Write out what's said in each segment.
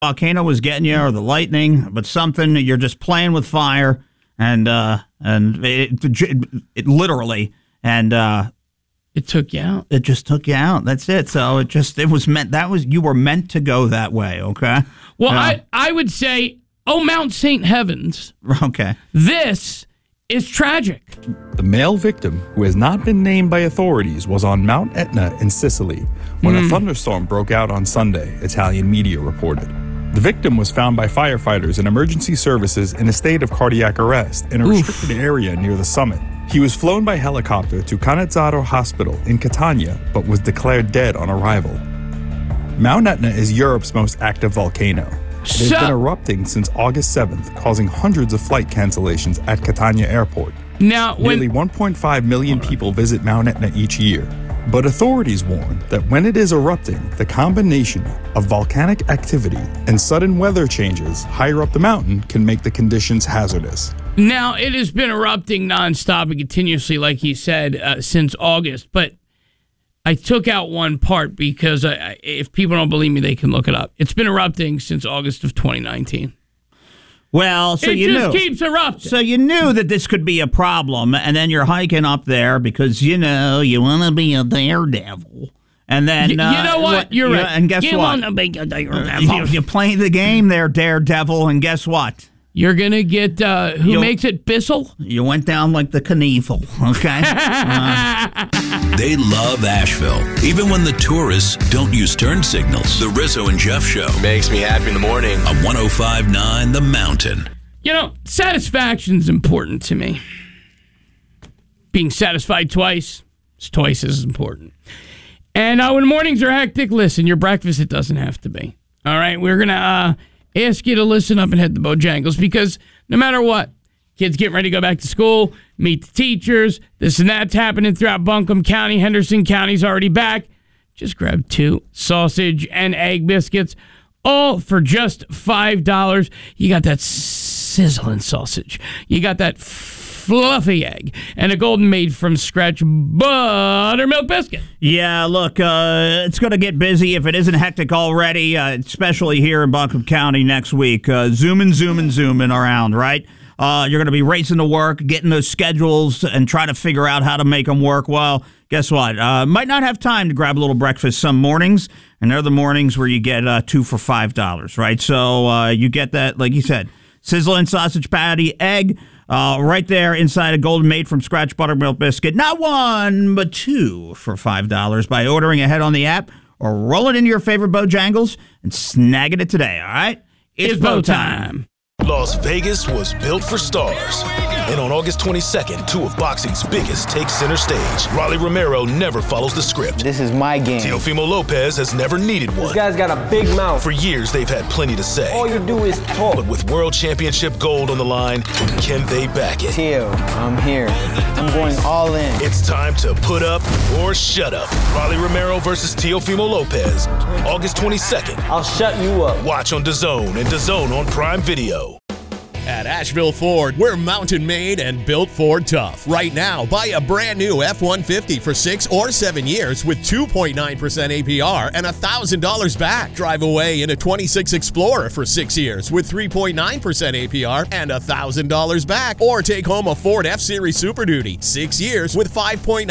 volcano was getting you or the lightning, but something, you're just playing with fire and it literally, and it took you out. It just took you out. That's it. So you were meant to go that way, okay? Well, I would say, Mount St. Heavens. Okay. This is tragic. The male victim, who has not been named by authorities, was on Mount Etna in Sicily when a thunderstorm broke out on Sunday, Italian media reported. The victim was found by firefighters and emergency services in a state of cardiac arrest in a restricted area near the summit. He was flown by helicopter to Canizzaro Hospital in Catania, but was declared dead on arrival. Mount Etna is Europe's most active volcano. It has been erupting since August 7th, causing hundreds of flight cancellations at Catania Airport. Now, nearly 1.5 million people visit Mount Etna each year. But authorities warn that when it is erupting, the combination of volcanic activity and sudden weather changes higher up the mountain can make the conditions hazardous. Now, it has been erupting nonstop and continuously, like he said, since August. But I took out one part because if people don't believe me, they can look it up. It's been erupting since August of 2019. Well, so it just keeps erupting. So you knew that this could be a problem, and then you're hiking up there because, you want to be a daredevil. And then... you know what? You're right. And guess what? You want to be a daredevil. You play the game there, daredevil, and guess what? You're going to get, who makes it, Bissell? You went down like the Knievel, okay? They love Asheville, even when the tourists don't use turn signals. The Rizzo and Jeff Show. Makes me happy in the morning. On 105.9 The Mountain. Satisfaction's important to me. Being satisfied twice is twice as important. And when mornings are hectic, listen, your breakfast, it doesn't have to be. All right? We're going to ask you to listen up and head to Bojangles because no matter what, kids getting ready to go back to school, meet the teachers, this and that's happening throughout Buncombe County. Henderson County's already back. Just grab 2 sausage and egg biscuits, all for just $5. You got that sizzling sausage. You got that fluffy egg and a golden made from scratch buttermilk biscuit. Yeah, look, it's going to get busy if it isn't hectic already, especially here in Buncombe County next week. Zooming around, right? You're going to be racing to work, getting those schedules, and trying to figure out how to make them work. Well, guess what? Might not have time to grab a little breakfast some mornings, and they're the mornings where you get 2 for $5, right? So you get that, like you said, sizzling sausage patty, egg, right there inside a golden made from scratch buttermilk biscuit. Not 1, but 2 for $5 by ordering ahead on the app or roll it into your favorite Bojangles and snagging it today, all right? It's Bo time. Las Vegas was built for stars. And on August 22nd, 2 of boxing's biggest take center stage. Rolly Romero never follows the script. This is my game. Teofimo Lopez has never needed one. This guy's got a big mouth. For years, they've had plenty to say. All you do is talk. But with World Championship gold on the line, can they back it? Teo, I'm here. I'm going all in. It's time to put up or shut up. Rolly Romero versus Teofimo Lopez. August 22nd. I'll shut you up. Watch on DAZN and DAZN on Prime Video. At Asheville Ford, we're mountain made and built Ford tough. Right now, buy a brand new F-150 for 6 or 7 years with 2.9% APR and $1,000 back. Drive away in a 26 Explorer for 6 years with 3.9% APR and $1,000 back. Or take home a Ford F-Series Super Duty, 6 years with 5.9%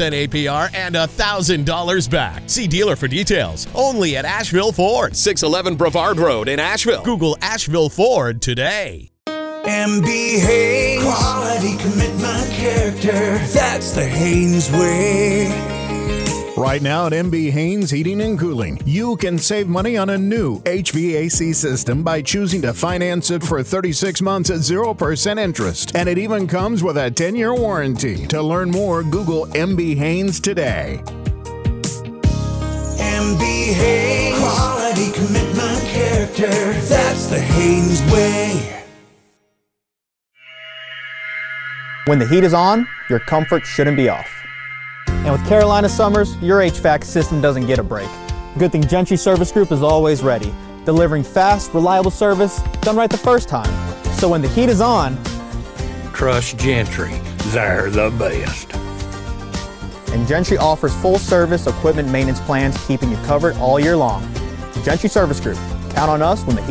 APR and $1,000 back. See dealer for details. Only at Asheville Ford, 611 Brevard Road in Asheville. Google Asheville Ford today. MB Haynes, quality, commitment, character, that's the Haynes way. Right now at MB Haynes Heating and Cooling, you can save money on a new HVAC system by choosing to finance it for 36 months at 0% interest. And it even comes with a 10-year warranty. To learn more, Google MB Haynes today. MB Haynes, quality, commitment, character, that's the Haynes way. When the heat is on, your comfort shouldn't be off. And with Carolina Summers, your HVAC system doesn't get a break. Good thing Gentry Service Group is always ready, delivering fast, reliable service done right the first time. So when the heat is on, trust Gentry. They're the best. And Gentry offers full service equipment maintenance plans, keeping you covered all year long. Gentry Service Group, Count on us when the